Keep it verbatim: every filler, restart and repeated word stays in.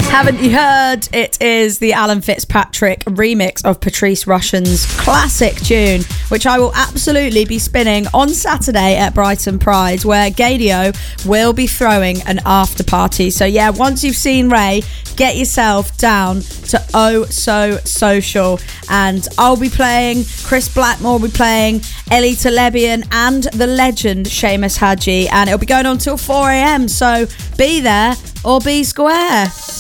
Haven't you heard? It is the Alan Fitzpatrick remix of Patrice Rushen's classic tune, which I will absolutely be spinning on Saturday at Brighton Pride, where Gadio will be throwing an after party. So yeah, once you've seen Ray, get yourself down to Oh So Social, and I'll be playing, Chris Blackmore will be playing, Ellie Telebian and the legend Seamus Hadji, and it'll be going on till four a.m, so be there or be square.